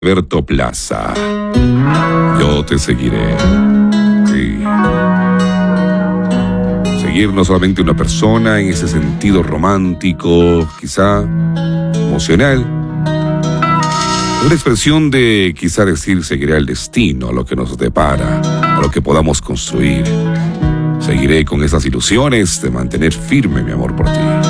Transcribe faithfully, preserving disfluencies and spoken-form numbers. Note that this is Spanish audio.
Alberto Plaza. Yo te seguiré. Sí. Seguir no solamente una persona en ese sentido romántico, quizá emocional. Una expresión de quizá decir seguiré al destino, a lo que nos depara, a lo que podamos construir. Seguiré con esas ilusiones de mantener firme mi amor por ti.